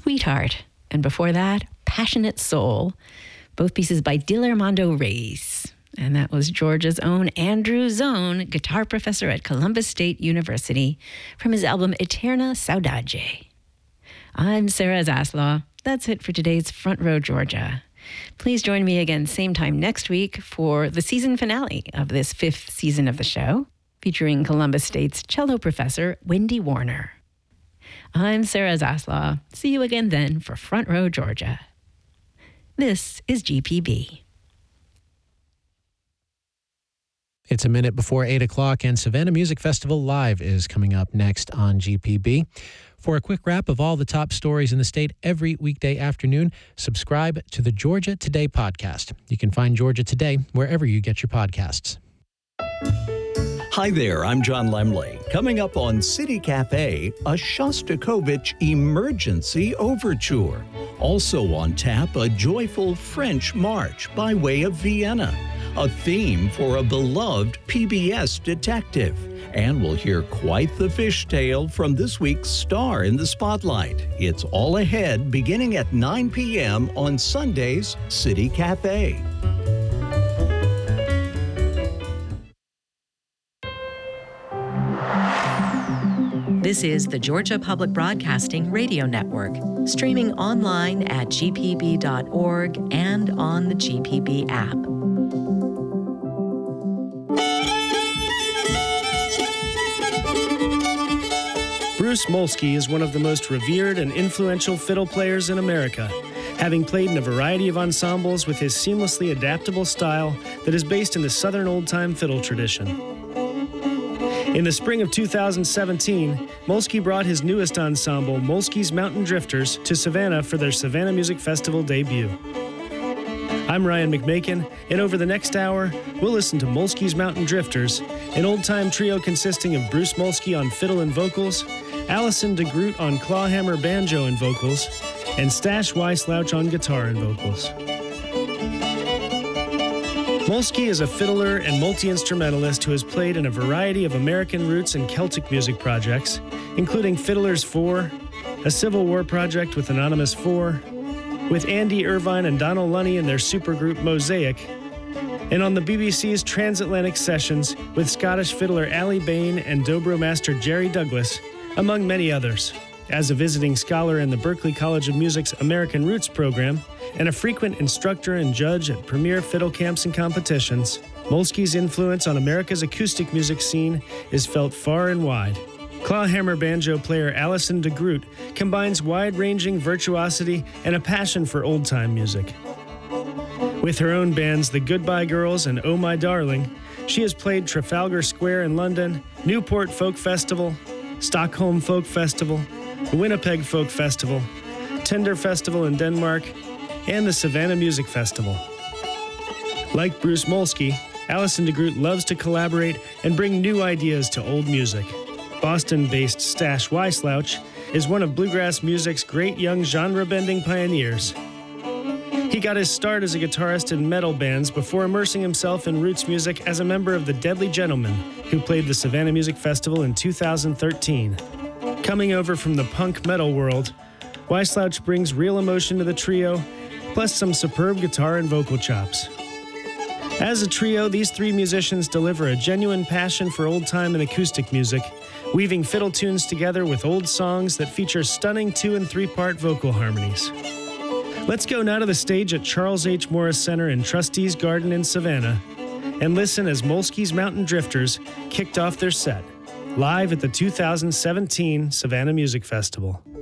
Sweetheart, and before that, Passionate Soul, both pieces by Dilermando Reis. And that was Georgia's own Andrew Zone, guitar professor at Columbus State University, from his album Eterna Saudade. I'm Sarah Zaslaw. That's it for today's Front Row Georgia. Please join me again same time next week for the season finale of this 5th season of the show, featuring Columbus State's cello professor, Wendy Warner. I'm Sarah Zaslaw. See you again then for Front Row Georgia. This is GPB. It's a minute before 8 o'clock, and Savannah Music Festival Live is coming up next on GPB. For a quick wrap of all the top stories in the state every weekday afternoon, subscribe to the Georgia Today podcast. You can find Georgia Today wherever you get your podcasts. Hi there, I'm John Lemley. Coming up on City Cafe, a Shostakovich emergency overture. Also on tap, a joyful French march by way of Vienna. A theme for a beloved PBS detective. And we'll hear quite the fishtail from this week's star in the spotlight. It's all ahead beginning at 9 p.m. on Sunday's City Cafe. This is the Georgia Public Broadcasting Radio Network, streaming online at gpb.org and on the GPB app. Bruce Molsky is one of the most revered and influential fiddle players in America, having played in a variety of ensembles with his seamlessly adaptable style that is based in the Southern old-time fiddle tradition. In the spring of 2017, Molsky brought his newest ensemble, Molsky's Mountain Drifters, to Savannah for their Savannah Music Festival debut. I'm Ryan McMakin, and over the next hour, we'll listen to Molsky's Mountain Drifters, an old-time trio consisting of Bruce Molsky on fiddle and vocals, Allison DeGroot on clawhammer banjo and vocals, and Stash Weisslouch on guitar and vocals. Molsky is a fiddler and multi-instrumentalist who has played in a variety of American roots and Celtic music projects, including Fiddlers 4, a Civil War project with Anonymous 4, with Andy Irvine and Donald Lunny and their supergroup Mosaic, and on the BBC's Transatlantic Sessions with Scottish fiddler Ali Bain and dobro master Jerry Douglas, among many others. As a visiting scholar in the Berklee College of Music's American Roots program, and a frequent instructor and judge at premier fiddle camps and competitions, Molsky's influence on America's acoustic music scene is felt far and wide. Clawhammer banjo player Allison DeGroot combines wide-ranging virtuosity and a passion for old-time music. With her own bands, the Goodbye Girls and Oh My Darling, she has played Trafalgar Square in London, Newport Folk Festival, Stockholm Folk Festival, the Winnipeg Folk Festival, Tinder Festival in Denmark, and the Savannah Music Festival. Like Bruce Molsky, Allison DeGroot loves to collaborate and bring new ideas to old music. Boston-based Stash Weisslouch is one of bluegrass music's great young genre-bending pioneers. He got his start as a guitarist in metal bands before immersing himself in roots music as a member of the Deadly Gentlemen, who played the Savannah Music Festival in 2013. Coming over from the punk metal world, Weisslouch brings real emotion to the trio, plus some superb guitar and vocal chops. As a trio, these three musicians deliver a genuine passion for old-time and acoustic music, weaving fiddle tunes together with old songs that feature stunning 2- and 3-part vocal harmonies. Let's go now to the stage at Charles H. Morris Center in Trustees Garden in Savannah and listen as Molsky's Mountain Drifters kicked off their set, live at the 2017 Savannah Music Festival.